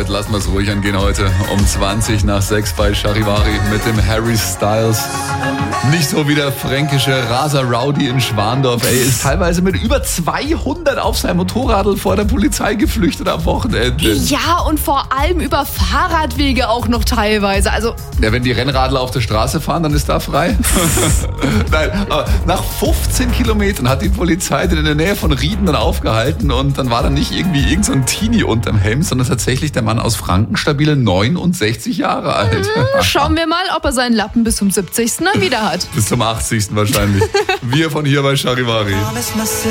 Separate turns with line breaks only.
Leute, lassen wir es ruhig angehen heute. Um 20 nach 6 bei Charivari mit dem Harry Styles. Nicht so wie der fränkische Raser Rowdy in Schwandorf. Ist teilweise mit über 200 auf seinem Motorradl vor der Polizei geflüchtet am Wochenende.
Ja, und vor allem über Fahrradwege auch noch teilweise. Also
Ja, wenn die Rennradler auf der Straße fahren, dann ist da frei. Nein, aber nach 15 Kilometern hat die Polizei den in der Nähe von Rieden dann aufgehalten und dann war dann nicht irgendwie irgend so ein Teenie unterm Helm, sondern tatsächlich der Mann aus Franken, stabile 69 Jahre alt.
schauen wir mal, ob er seinen Lappen bis zum 70. dann wieder hat.
Bis zum 80. wahrscheinlich. Wir von hier bei Charivari.